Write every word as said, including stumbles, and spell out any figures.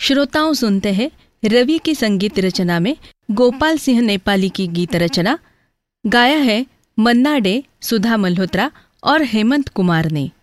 श्रोताओं सुनते हैं रवि की संगीत रचना में गोपाल सिंह नेपाली की गीत रचना। गाया है मन्ना डे, सुधा मल्होत्रा और हेमंत कुमार ने।